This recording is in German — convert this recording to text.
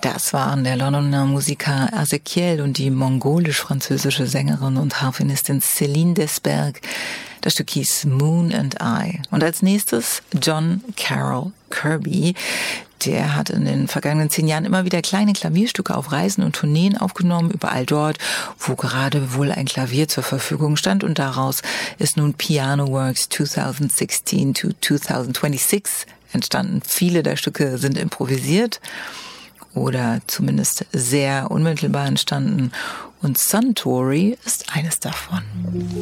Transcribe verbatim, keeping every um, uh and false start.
Das waren der Londoner Musiker Ezekiel und die mongolisch-französische Sängerin und Harfenistin Céline Desberg. Das Stück hieß Moon and I. Und als nächstes John Carroll Kirby. Der hat in den vergangenen zehn Jahren immer wieder kleine Klavierstücke auf Reisen und Tourneen aufgenommen, überall dort, wo gerade wohl ein Klavier zur Verfügung stand. Und daraus ist nun Piano Works twenty sixteen to twenty twenty-six entstanden. Viele der Stücke sind improvisiert oder zumindest sehr unmittelbar entstanden. Und Suntory ist eines davon.